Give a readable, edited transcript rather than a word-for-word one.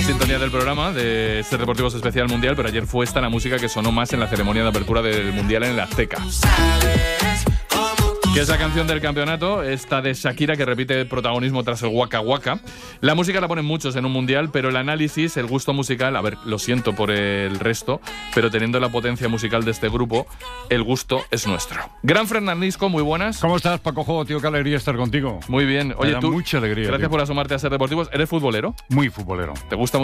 Sintonía del programa de Ser Deportivos Especial Mundial, pero ayer fue esta la música que sonó más en la ceremonia de apertura del Mundial en el Azteca. Que es la canción del campeonato, esta de Shakira, que repite protagonismo tras el Waka Waka. La música la ponen muchos en un mundial, pero el análisis, el gusto musical, a ver, lo siento por el resto, pero teniendo la potencia musical de este grupo, el gusto es nuestro. Gran Fernandisco, muy buenas. ¿Cómo estás, Paco Jo, tío? Qué alegría estar contigo. Muy bien. Oye, Me da mucha alegría. Gracias tío. por asomarte a Ser Deportivos. ¿Eres futbolero? Muy futbolero. ¿Te gusta